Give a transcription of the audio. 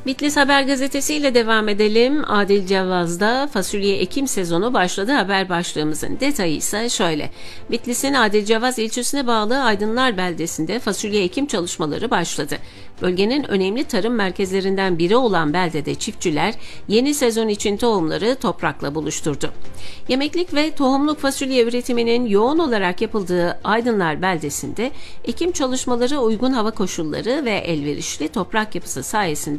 Bitlis Haber Gazetesi ile devam edelim. Adil Cevaz'da fasulye ekim sezonu başladı. Haber başlığımızın detayı ise şöyle. Bitlis'in Adil Cevaz ilçesine bağlı Aydınlar beldesinde fasulye ekim çalışmaları başladı. Bölgenin önemli tarım merkezlerinden biri olan beldede çiftçiler yeni sezon için tohumları toprakla buluşturdu. Yemeklik ve tohumluk fasulye üretiminin yoğun olarak yapıldığı Aydınlar beldesinde ekim çalışmaları uygun hava koşulları ve elverişli toprak yapısı sayesinde